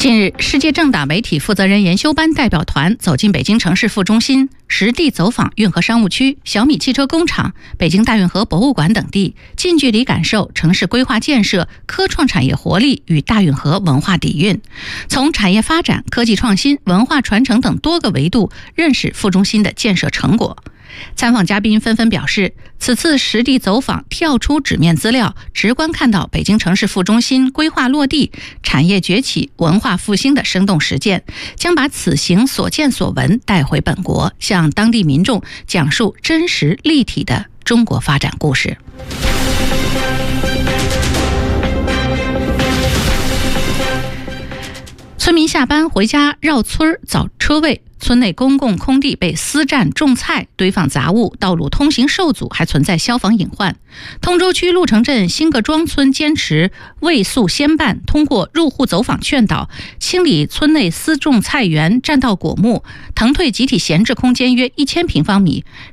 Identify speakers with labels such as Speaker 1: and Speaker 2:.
Speaker 1: 近日，世界政党媒体负责人研修班代表团走进北京城市副中心，实地走访运河商务区、小米汽车工厂、北京大运河博物馆等地，近距离感受城市规划建设、科创产业活力与大运河文化底蕴，从产业发展、科技创新、文化传承等多个维度认识副中心的建设成果。参访嘉宾纷纷表示，此次实地走访跳出纸面资料，直观看到北京城市副中心规划落地、产业崛起、文化复兴的生动实践，将把此行所见所闻带回本国，向当地民众讲述真实立体的中国发展故事。村民下班回家绕村找车位，村内公共空地被私占种菜、堆放杂物，道路通行受阻，还存在消防隐患。通州区鹿城镇新各庄村坚持未诉先办，通过入户走访劝导，清理村内私种菜园、占道果木，腾退集体闲置空间约1000平方米，